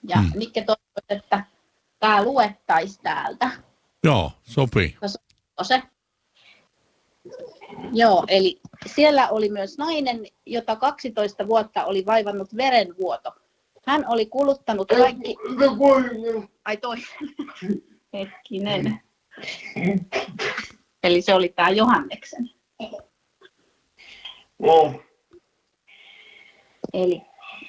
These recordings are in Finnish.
Ja Nikke toivoi, että tämä luettaisi täältä. Joo, sopii. Se. Joo, eli siellä oli myös nainen, jota 12 vuotta oli vaivannut verenvuoto. Hän oli kuluttanut kaikki... Ai toi. Hetkinen. Eli se oli tämä Johanneksen. Eli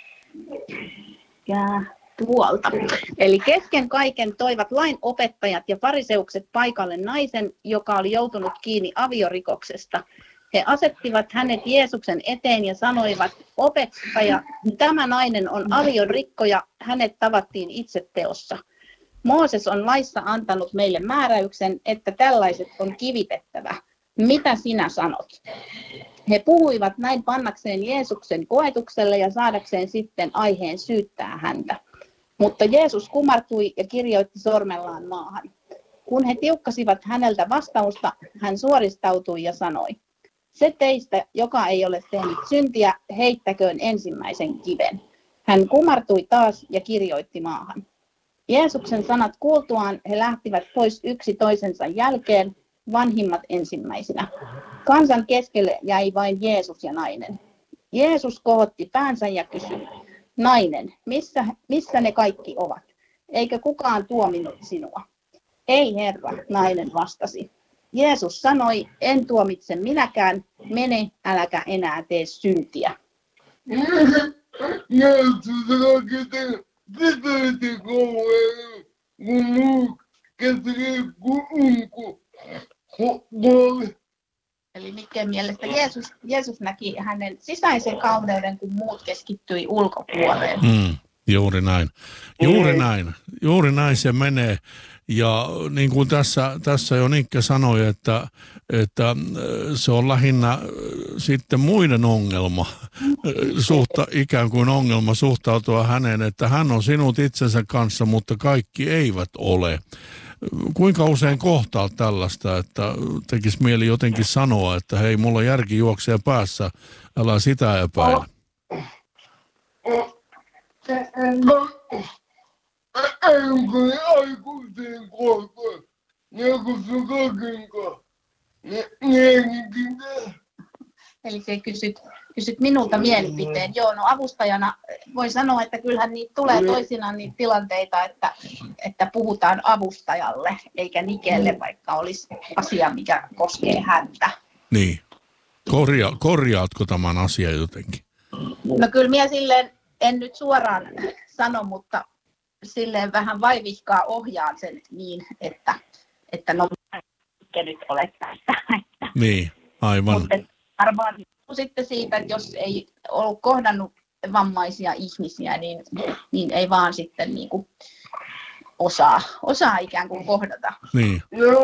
tuolta. Eli kesken kaiken toivat lain opettajat ja fariseukset paikalle naisen, joka oli joutunut kiinni aviorikoksesta. He asettivat hänet Jeesuksen eteen ja sanoivat, opettaja, tämä nainen on aviorikkoja, hänet tavattiin itseteossa. Mooses on laissa antanut meille määräyksen, että tällaiset on kivitettävä. Mitä sinä sanot? He puhuivat näin pannakseen Jeesuksen koetukselle ja saadakseen sitten aiheen syyttää häntä. Mutta Jeesus kumartui ja kirjoitti sormellaan maahan. Kun he tiukkasivat häneltä vastausta, hän suoristautui ja sanoi, se teistä, joka ei ole tehnyt syntiä, heittäköön ensimmäisen kiven. Hän kumartui taas ja kirjoitti maahan. Jeesuksen sanat kuultuaan he lähtivät pois yksi toisensa jälkeen, vanhimmat ensimmäisinä. Kansan keskelle jäi vain Jeesus ja nainen. Jeesus kohotti päänsä ja kysyi, nainen, missä ne kaikki ovat? Eikö kukaan tuominnut sinua? Ei Herra, nainen vastasi. Jeesus sanoi, en tuomitse minäkään, mene, äläkä enää tee syntiä. Eli Nikkeen mielestä Jeesus näki hänen sisäisen kauneuden, kun muut keskittyi ulkopuoleen. Juuri näin. Juuri näin se menee. Ja niin kuin tässä jo Nikke sanoi, että se on lähinnä sitten muiden ongelma, ikään kuin ongelma suhtautua häneen, että hän on sinut itsensä kanssa, mutta kaikki eivät ole. Kuinka usein kohtaa tällaista, että tekisi mieli jotenkin sanoa, että hei, mulla järki juoksee päässä, älä sitä epäile. Eli se kysyt minulta mielipiteen. Joo, no avustajana voi sanoa, että kyllähän niitä tulee toisinaan niitä tilanteita, että puhutaan avustajalle eikä Nikelle, vaikka olisi asia, mikä koskee häntä. Niin. Korjaatko tämän asian jotenkin? No kyllä minä silleen, en nyt suoraan sano, mutta silleen vähän vaivihkaa ohjaan sen niin, että no nyt olet tässä. Niin, aivan. Mutta varmaan sitten siitä, että jos ei ollut kohdannut vammaisia ihmisiä, niin ei vaan sitten niinku osaa ikään kuin kohdata. Niin.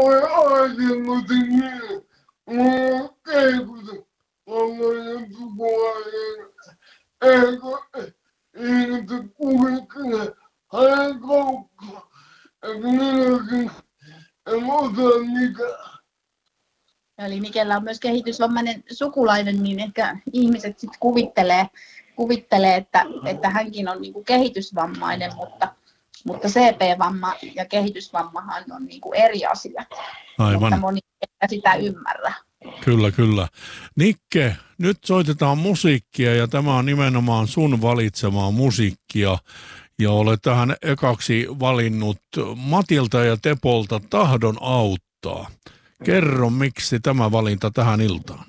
Eli Nikellä on myös kehitysvammainen sukulainen, niin ehkä ihmiset sitten kuvittelee että hänkin on niinku kehitysvammainen, mutta CP-vamma ja kehitysvammahan on niinku eri asiat. Aivan. Mutta moni ei sitä ymmärrä. Kyllä. Nikke, nyt soitetaan musiikkia ja tämä on nimenomaan sun valitsemaa musiikkia. Ja olet tähän ekaksi valinnut Matilta ja Tepolta Tahdon auttaa. Kerro, miksi tämä valinta tähän iltaan?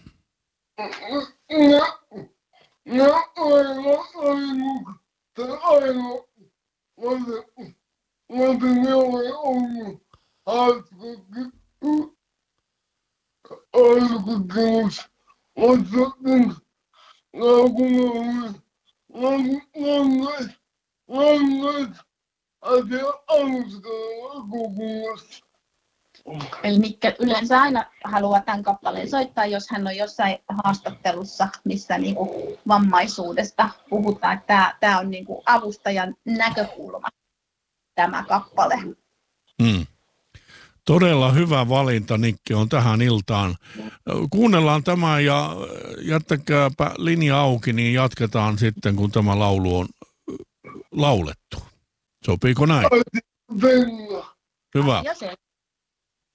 Eli Nikke yleensä aina haluaa tämän kappaleen soittaa, jos hän on jossain haastattelussa, missä niinku vammaisuudesta puhutaan. Että tämä on niinku avustajan näkökulma, tämä kappale. Todella hyvä valinta, Nikke, on tähän iltaan. Kuunnellaan tämä ja jättäkääpä linja auki, niin jatketaan sitten, kun tämä laulu on laulettu. Sopiiko näin? Hyvä. Ja se